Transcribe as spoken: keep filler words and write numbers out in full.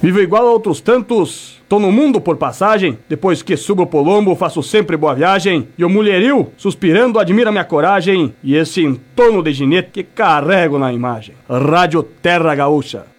Vivo igual a outros tantos, tô no mundo por passagem. Depois que subo o Polombo, faço sempre boa viagem. E o mulherio, suspirando, admira minha coragem e esse entorno de ginete que carrego na imagem. Rádio Terra Gaúcha.